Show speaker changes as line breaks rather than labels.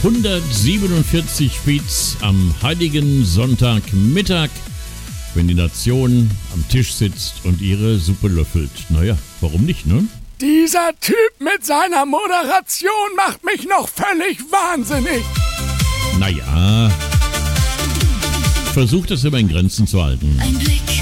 147 Feeds am heiligen Sonntagmittag, wenn die Nation am Tisch sitzt und ihre Suppe löffelt. Naja, warum nicht, ne?
Dieser Typ mit seiner Moderation macht mich noch völlig wahnsinnig.
Naja, versucht es immer in Grenzen zu halten.
Ein Blick